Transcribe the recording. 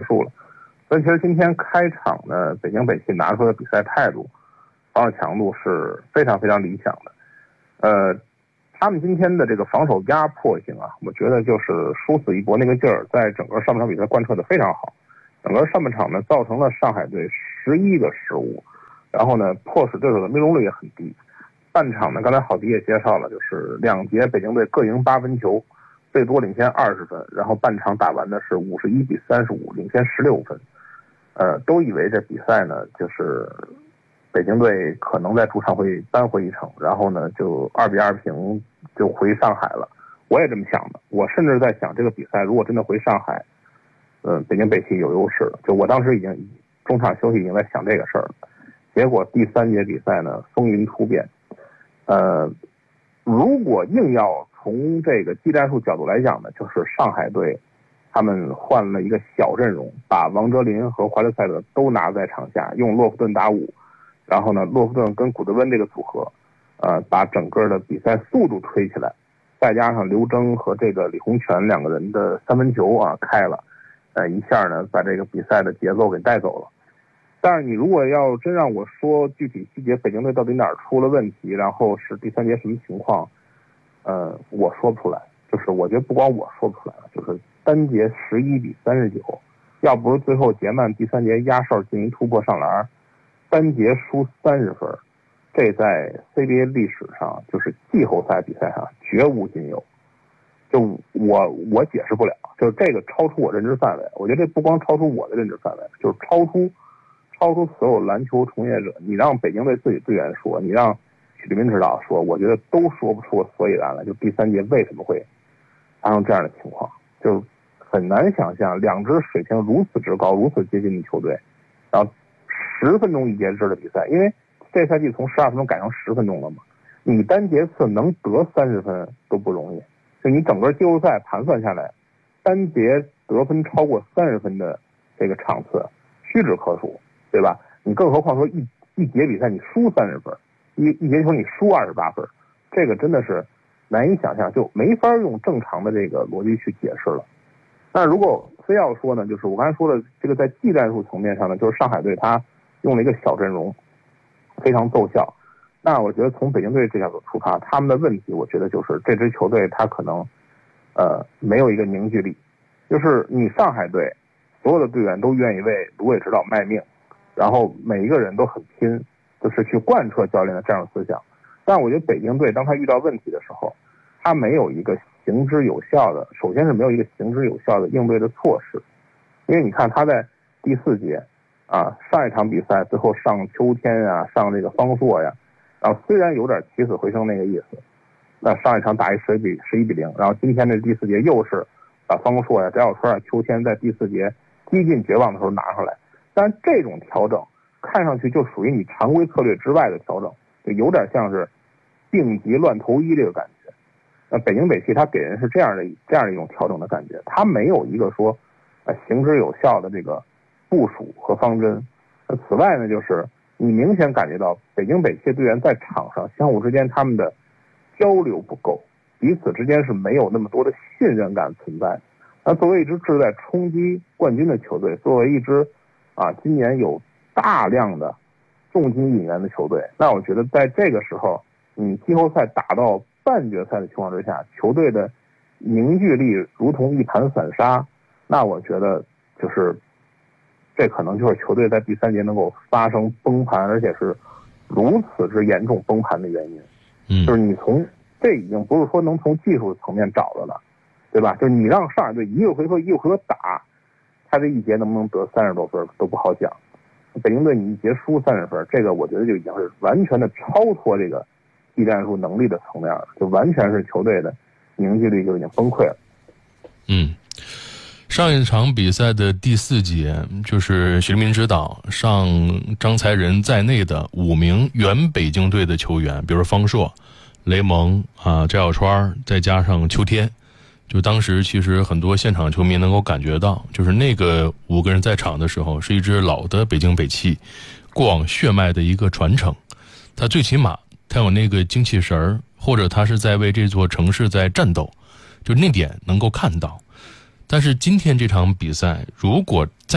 束了。所以其实今天开场呢，北京北汽拿出的比赛态度、防守强度是非常非常理想的。他们今天的这个防守压迫性啊，我觉得就是殊死一搏那个劲儿，在整个上半场比赛贯彻的非常好。整个上半场呢，造成了上海队11个失误，然后呢，迫使对手的命中率也很低。半场呢，刚才郝迪也介绍了，就是2节北京队各赢8分球，最多领先20分，然后半场打完的是51-35，领先16分。都以为这比赛呢，就是北京队可能在主场会扳回一城，然后呢就2-2平就回上海了。我也这么想的，我甚至在想这个比赛如果真的回上海，北京北汽有优势了。就我当时已经中场休息已经在想这个事儿了。结果第3节比赛呢风云突变。如果硬要从这个技战术角度来讲呢，就是上海队他们换了一个小阵容，把王哲林和怀特塞德都拿在场下，用洛夫顿打5，然后呢，洛夫顿跟古德温这个组合，把整个的比赛速度推起来，再加上刘铮和这个李洪权2个人的3分球啊开了，一下呢把这个比赛的节奏给带走了。但是你如果要真让我说具体细节，北京队到底哪儿出了问题，然后是第3节什么情况，我说不出来。就是我觉得不光我说不出来了，就是单节11-39，要不是最后杰曼第3节压哨进行突破上篮，单节输30分，这在 CBA 历史上就是季后赛比赛上绝无仅有。就我解释不了，就是这个超出我认知范围。我觉得这不光超出我的认知范围，就是超出所有篮球从业者。你让北京队自己队员说，你让许立民指导说，我觉得都说不出个所以然来。就第3节为什么会发生这样的情况，就很难想象2支水平如此之高、如此接近的球队，然后10分钟一节制的比赛，因为这赛季从12分钟改成10分钟了嘛，你单节次能得30分都不容易。就你整个季后赛盘算下来，单节得分超过30分的这个场次屈指可数，对吧？你更何况说一节比赛你输30分，一节球你输28分，这个真的是难以想象，就没法用正常的这个逻辑去解释了。那如果非要说呢，就是我刚才说的这个在技战术层面上呢，就是上海队他用了一个小阵容，非常奏效。那我觉得从北京队这角度出发，他们的问题我觉得就是这支球队他可能没有一个凝聚力。就是你上海队所有的队员都愿意为卢伟指导卖命，然后每一个人都很拼，就是去贯彻教练的这样的思想。但我觉得北京队当他遇到问题的时候，他没有一个行之有效的，首先是没有一个行之有效的应对的措施。因为你看他在第4节上一场比赛最后上秋天啊，上这个方硕呀，然后虽然有点起死回生那个意思，那上一场打11-0，然后今天的第4节又是把方硕呀、翟小川啊、秋天在第4节几近绝望的时候拿上来。但这种调整看上去就属于你常规策略之外的调整，就有点像是病急乱投医这个感觉。那北京北汽他给人是这样的一种调整的感觉，他没有一个说行之有效的这个部署和方针。此外呢，就是你明显感觉到北京北汽队员在场上相互之间他们的交流不够，彼此之间是没有那么多的信任感存在。那作为一支志在冲击冠军的球队，作为一支今年有大量的重金引援的球队，那我觉得在这个时候你季后赛打到半决赛的情况之下，球队的凝聚力如同一盘散沙，那我觉得就是这可能就是球队在第3节能够发生崩盘，而且是如此之严重崩盘的原因。就是你从这已经不是说能从技术层面找的了，对吧？就是你让上海队一个回合打，他这一节能不能得30多分都不好讲。北京队你一节输30分，这个我觉得就已经是完全的超脱这个技战术能力的层面了，就完全是球队的凝聚力就已经崩溃了。 上一场比赛的第4节，就是许立民指导上张才仁在内的5名原北京队的球员，比如方硕、雷蒙翟小川，再加上秋天。就当时其实很多现场球迷能够感觉到，就是那个5个人在场的时候，是一支老的北京北汽过往血脉的一个传承。他最起码他有那个精气神儿，或者他是在为这座城市在战斗，就那点能够看到。但是今天这场比赛，如果